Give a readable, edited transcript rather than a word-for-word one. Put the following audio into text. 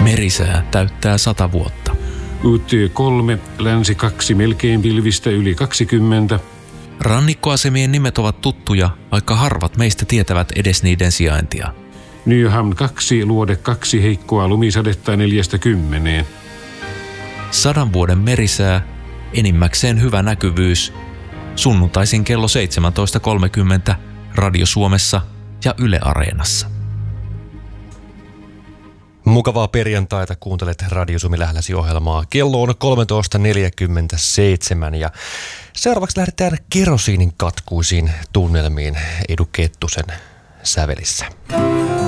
Merisää täyttää 100 vuotta. UT3, Länsi 2, melkein pilvistä yli 20. Rannikkoasemien nimet ovat tuttuja, vaikka harvat meistä tietävät edes niiden sijaintia. Nyhamn 2, Luode 2, heikkoa lumisadetta 4–10. 100 vuoden merisää, enimmäkseen hyvä näkyvyys. Sunnuntaisin kello 17.30 Radio Suomessa ja Yle Areenassa. Mukavaa perjantaita, kuuntelet Radio Suomi lähelläsi -ohjelmaa. Kello on 13.47 ja seuraavaksi lähdetään kerosiinin katkuisiin tunnelmiin Edu Kettusen sävelissä.